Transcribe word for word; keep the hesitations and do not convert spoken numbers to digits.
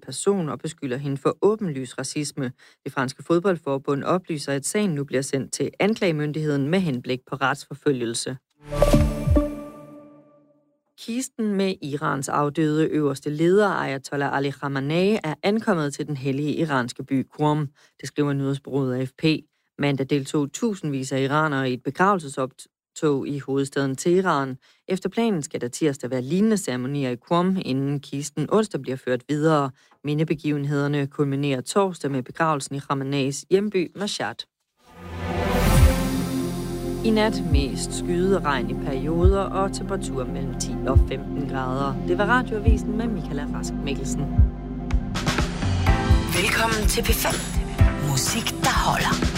person og beskylder hende for åbenlys racisme. Det franske fodboldforbund oplyser, at sagen nu bliver sendt til anklagemyndigheden med henblik på retsforfølgelse. Kisten med Irans afdøde øverste leder, Ayatollah Ali Khamenei, er ankommet til den hellige iranske by Qom. Det skriver nyhedsbureauet A F P. Mandag deltog tusindvis af iranere i et begravelsesoptog i hovedstaden Teheran. Efter planen skal der tirsdag være lignende ceremonier i Qom, inden kisten onsdag bliver ført videre. Mindebegivenhederne kulminerer torsdag med begravelsen i Khameneis hjemby Mashhad. I nat mest skyde regn i perioder og temperatur mellem ti og femten grader. Det var Radioavisen med Michaela Rask Mikkelsen. Velkommen til P fem. Musik, der holder.